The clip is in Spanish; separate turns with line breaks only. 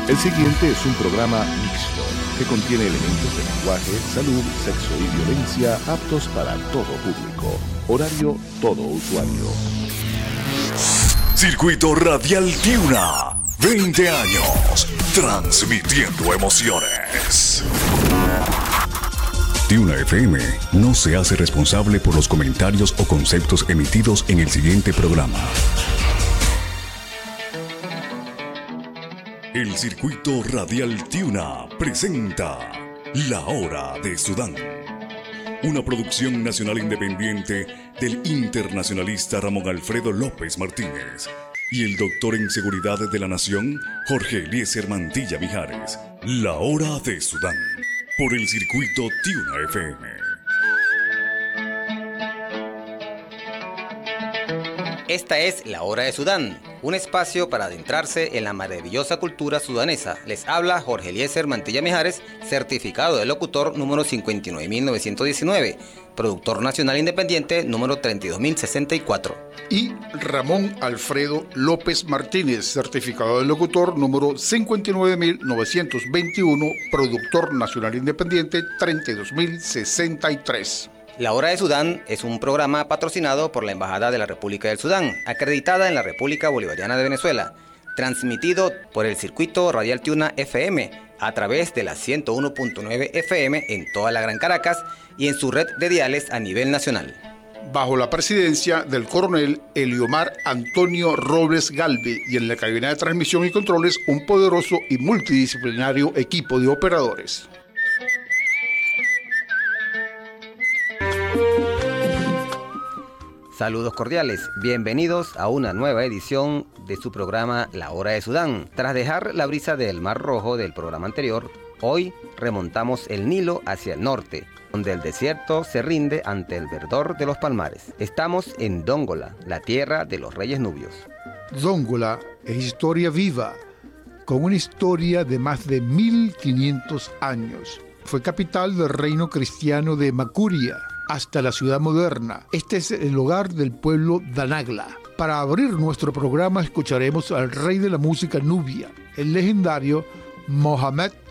El siguiente es un programa mixto que contiene elementos de lenguaje, salud, sexo y violencia aptos para todo público. Horario todo usuario.
Circuito Radial Tiuna. 20 años transmitiendo emociones. Tiuna FM no se hace responsable por los comentarios o conceptos emitidos en el siguiente programa. El Circuito Radial Tiuna presenta La Hora de Sudán, una producción nacional independiente del internacionalista Ramón Alfredo López Martínez y el doctor en Seguridad de la Nación, Jorge Eliezer Mantilla Mijares. La Hora de Sudán, por el Circuito Tiuna FM.
Esta es La Hora de Sudán, un espacio para adentrarse en la maravillosa cultura sudanesa. Les habla Jorge Eliezer Mantilla Mijares, certificado de locutor número 59919, productor nacional independiente número 32064.
Y Ramón Alfredo López Martínez, certificado de locutor número 59921, productor nacional independiente 32063.
La Hora de Sudán es un programa patrocinado por la Embajada de la República del Sudán, acreditada en la República Bolivariana de Venezuela, transmitido por el Circuito Radial Tiuna FM a través de la 101.9 FM en toda la Gran Caracas y en su red de diales a nivel nacional.
Bajo la presidencia del coronel Eliomar Antonio Robles Galve y en la cabina de transmisión y controles un poderoso y multidisciplinario equipo de operadores.
Saludos cordiales, bienvenidos a una nueva edición de su programa La Hora de Sudán. Tras dejar la brisa del Mar Rojo del programa anterior, hoy remontamos el Nilo hacia el norte, donde el desierto se rinde ante el verdor de los palmares. Estamos en Dongola, la tierra de los reyes nubios.
Dongola es historia viva, con una historia de más de 1500 años. Fue capital del reino cristiano de Makuria, hasta la ciudad moderna. Este es el hogar del pueblo Danagla. Para abrir nuestro programa escucharemos al rey de la música nubia, el legendario Mohamed